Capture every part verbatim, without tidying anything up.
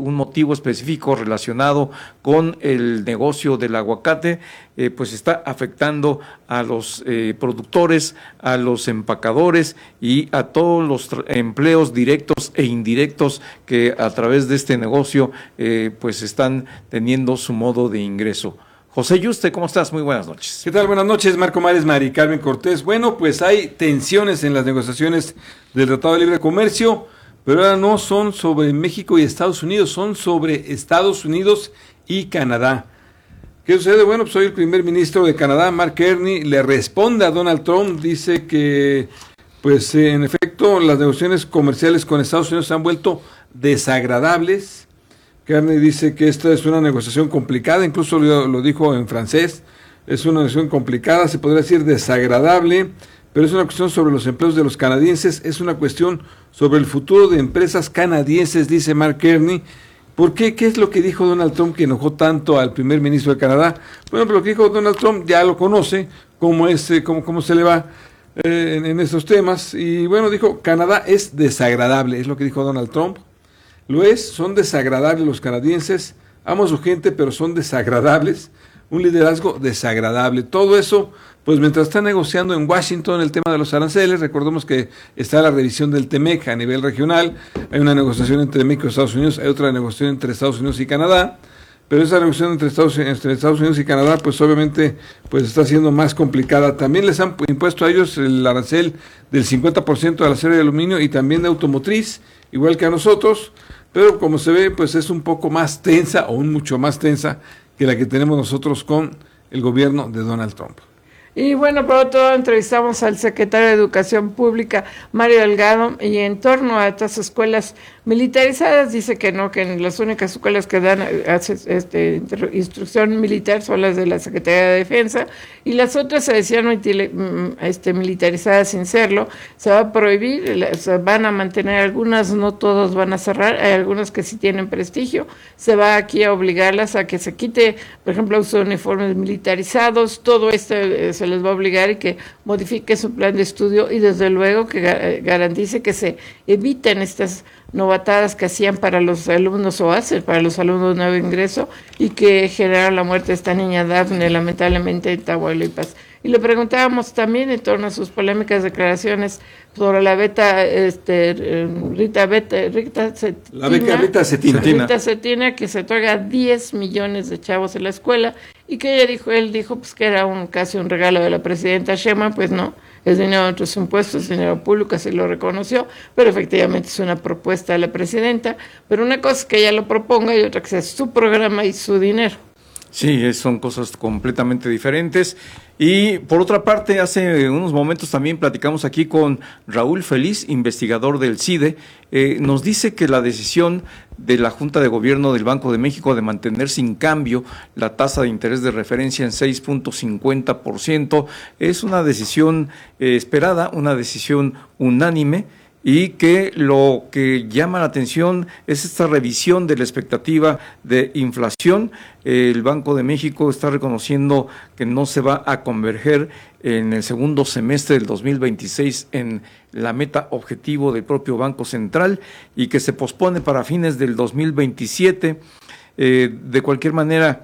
un motivo específico relacionado con el negocio del aguacate, eh, pues está afectando a los eh, productores, a los empacadores y a todos los empleos directos e indirectos que a través de este negocio eh, pues están teniendo su modo de ingreso. José Yuste, ¿cómo estás? Muy buenas noches. ¿Qué tal? Buenas noches, Marco Mares, Mari Carmen Cortés. Bueno, pues hay tensiones en las negociaciones del Tratado de Libre Comercio, pero ahora no son sobre México y Estados Unidos, son sobre Estados Unidos y Canadá. ¿Qué sucede? Bueno, pues hoy el primer ministro de Canadá, Mark Carney, le responde a Donald Trump, dice que, pues eh, en efecto, las negociaciones comerciales con Estados Unidos se han vuelto desagradables. Carney dice que esta es una negociación complicada, incluso lo, lo dijo en francés, es una negociación complicada, se podría decir desagradable, pero es una cuestión sobre los empleos de los canadienses, es una cuestión sobre el futuro de empresas canadienses, dice Mark Carney. ¿Por qué? ¿Qué es lo que dijo Donald Trump que enojó tanto al primer ministro de Canadá? Bueno, pero lo que dijo Donald Trump ya lo conoce, cómo, es, cómo, cómo se le va eh, en, en estos temas, y bueno, dijo, Canadá es desagradable, es lo que dijo Donald Trump. Lo es, son desagradables los canadienses, amo a su gente, pero son desagradables, un liderazgo desagradable. Todo eso, pues mientras está negociando en Washington el tema de los aranceles, recordemos que está la revisión del TEMEC a nivel regional, hay una negociación entre México y Estados Unidos, hay otra negociación entre Estados Unidos y Canadá, pero esa negociación entre Estados, entre Estados Unidos y Canadá, pues obviamente pues está siendo más complicada. También les han impuesto a ellos el arancel del cincuenta por ciento de acero y aluminio y también de automotriz, igual que a nosotros, pero como se ve, pues es un poco más tensa, o un mucho más tensa, que la que tenemos nosotros con el gobierno de Donald Trump. Y bueno, por otro lado, entrevistamos al secretario de Educación Pública, Mario Delgado, y en torno a estas escuelas militarizadas, dice que no, que las únicas escuelas que dan este, instrucción militar son las de la Secretaría de Defensa, y las otras se decían este, militarizadas sin serlo. Se va a prohibir, se van a mantener algunas, no todas van a cerrar, hay algunas que sí tienen prestigio, se va aquí a obligarlas a que se quite, por ejemplo, uso de uniformes militarizados, todo esto se les va a obligar y que modifique su plan de estudio y desde luego que garantice que se eviten estas novatadas que hacían para los alumnos o hacen para los alumnos de nuevo ingreso y que generaron la muerte de esta niña Dafne, lamentablemente en Tamaulipas. Y le preguntábamos también en torno a sus polémicas declaraciones sobre la beta, este, Rita Beta, Rita Cetina, la beca Rita Cetina. Rita Cetina, que se otorga diez millones de chavos en la escuela, y que ella dijo, él dijo pues que era un casi un regalo de la presidenta Sheinbaum, pues no, es dinero de otros impuestos, es dinero público, así lo reconoció, pero efectivamente es una propuesta de la presidenta, pero una cosa es que ella lo proponga y otra que sea su programa y su dinero. Sí, son cosas completamente diferentes. Y por otra parte, hace unos momentos también platicamos aquí con Raúl Feliz, investigador del CIDE, eh, nos dice que la decisión de la Junta de Gobierno del Banco de México de mantener sin cambio la tasa de interés de referencia en seis punto cincuenta por ciento es una decisión eh, esperada, una decisión unánime, y que lo que llama la atención es esta revisión de la expectativa de inflación. El Banco de México está reconociendo que no se va a converger en el segundo semestre del dos mil veintiséis en la meta objetivo del propio Banco Central y que se pospone para fines del dos mil veintisiete. Eh, de cualquier manera,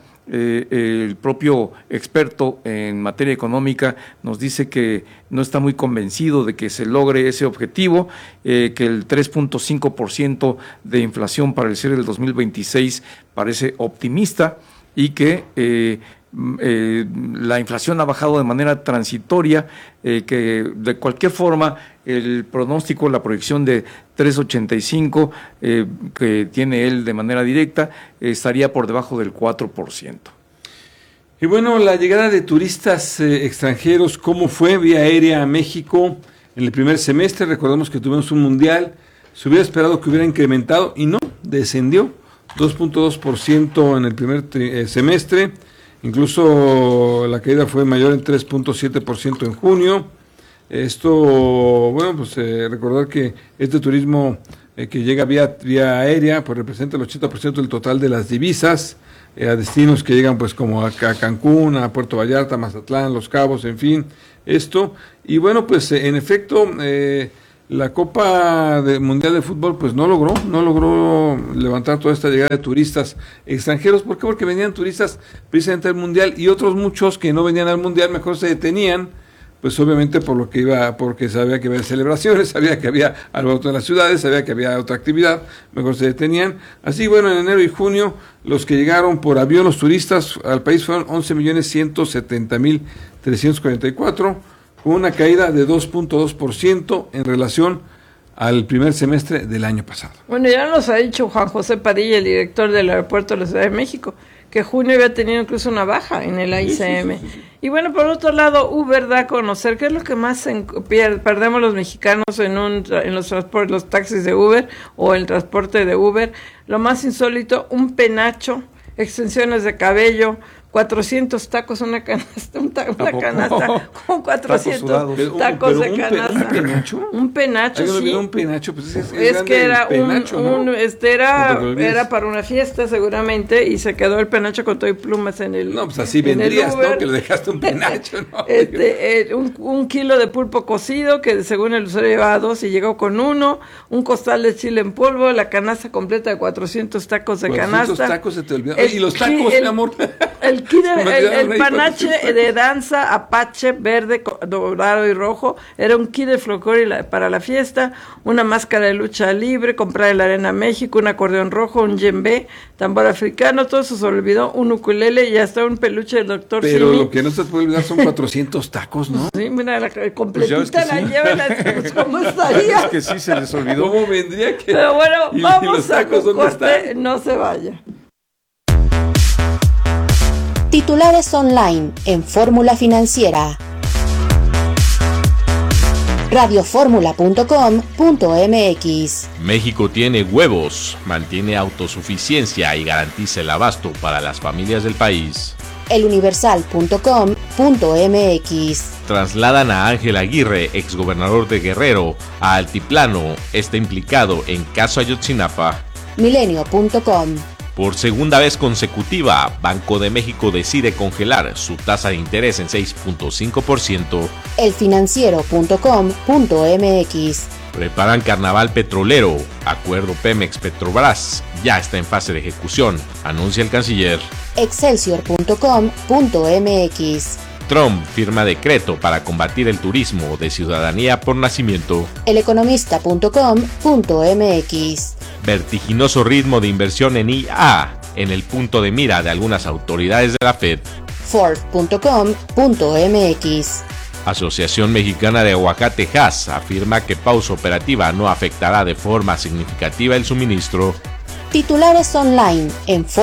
Eh, el propio experto en materia económica nos dice que no está muy convencido de que se logre ese objetivo, eh, que el tres punto cinco por ciento de inflación para el cierre del dos mil veintiséis parece optimista y que eh, eh, la inflación ha bajado de manera transitoria, eh, que de cualquier forma el pronóstico, la proyección de tres ochenta y cinco eh, que tiene él de manera directa, eh, estaría por debajo del cuatro por ciento. Y bueno, la llegada de turistas eh, extranjeros, ¿cómo fue vía aérea a México en el primer semestre? Recordemos que tuvimos un mundial, se hubiera esperado que hubiera incrementado y no, descendió dos punto dos por ciento en el primer tri- eh, semestre, incluso la caída fue mayor en tres punto siete por ciento en junio. Esto, bueno, pues eh, recordar que este turismo eh, que llega vía, vía aérea, pues representa el ochenta por ciento del total de las divisas, eh, a destinos que llegan pues como a, a Cancún, a Puerto Vallarta, Mazatlán, Los Cabos, en fin, esto. Y bueno, pues eh, en efecto, eh, la Copa de Mundial de Fútbol pues no logró, no logró levantar toda esta llegada de turistas extranjeros. ¿Por qué? Porque venían turistas precisamente al Mundial y otros muchos que no venían al Mundial mejor se detenían, pues obviamente por lo que iba, porque sabía que había celebraciones, sabía que había alboroto en las ciudades, sabía que había otra actividad, mejor se detenían. Así, bueno, en enero y junio, los que llegaron por avión, los turistas al país fueron once millones ciento setenta mil trescientos cuarenta y cuatro, con una caída de dos punto dos por ciento en relación al primer semestre del año pasado. Bueno, ya nos ha dicho Juan José Padilla, el director del aeropuerto de la Ciudad de México, que junio había tenido incluso una baja en el A I C M. Sí, sí, sí, sí. Y bueno, por otro lado, Uber da a conocer qué es lo que más en, pier, perdemos los mexicanos en un en los transportes, los taxis de Uber o el transporte de Uber. Lo más insólito, un penacho, extensiones de cabello, cuatrocientos tacos, una canasta, un ta, una canasta con cuatrocientos tacos, tacos pero, pero de canasta. ¿Un penacho? Un penacho, sí. Un penacho, pues es, es, es que era penacho, un, ¿no? un, este era, era para una fiesta seguramente y se quedó el penacho con todo y plumas en el No, pues así vendrías, ¿no? Que le dejaste un penacho, ¿no? Este, eh, un, un kilo de pulpo cocido que según el usuario llevaba dos y llegó con uno, un costal de chile en polvo, la canasta completa de cuatrocientos tacos de cuatrocientos canasta. tacos se te olvidaron. Y los tacos, el, mi amor. El El, el, el panache de danza apache verde, dorado y rojo era un kit de folclore para la fiesta, una máscara de lucha libre, comprar en la Arena México, un acordeón rojo, un djembe, tambor africano, todo eso se olvidó, un ukulele y hasta un peluche del doctor Pero Simi. Lo que no se puede olvidar son cuatrocientos tacos, ¿no? Sí, mira, la completita pues la sí. llevan, pues, ¿cómo estaría? Es que sí se les olvidó. ¿Cómo vendría que? Pero bueno, y, vamos y a un corte, están? no se vaya. Titulares online en Fórmula Financiera. radio fórmula punto com punto m x. México tiene huevos, mantiene autosuficiencia y garantiza el abasto para las familias del país. el universal punto com punto m x. Trasladan a Ángel Aguirre, exgobernador de Guerrero, a Altiplano, está implicado en caso Ayotzinapa. milenio punto com. Por segunda vez consecutiva, Banco de México decide congelar su tasa de interés en seis punto cinco por ciento. el financiero punto com punto m x. Preparan carnaval petrolero. Acuerdo Pemex-Petrobras ya está en fase de ejecución, anuncia el canciller. excelsior punto com punto m x. Trump firma decreto para combatir el turismo de ciudadanía por nacimiento. el economista punto com punto m x. Vertiginoso ritmo de inversión en I A en el punto de mira de algunas autoridades de la Fed. ford punto com punto m x. Asociación Mexicana de Aguacate Hass afirma que pausa operativa no afectará de forma significativa el suministro. Titulares online en